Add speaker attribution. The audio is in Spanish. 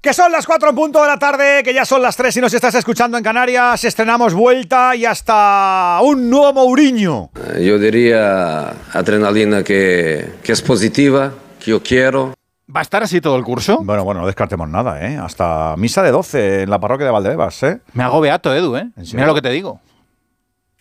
Speaker 1: Que son las 4 en punto de la tarde, que ya son las 3 si nos estás escuchando en Canarias. Estrenamos Vuelta y hasta un nuevo Mourinho.
Speaker 2: Yo diría adrenalina que es positiva, que yo quiero.
Speaker 3: ¿Va a estar así todo el curso?
Speaker 1: Bueno, no descartemos nada, ¿eh? Hasta misa de 12 en la parroquia de Valdebebas, ¿eh?
Speaker 3: Me hago beato, Edu, ¿eh? Mira lo que te digo.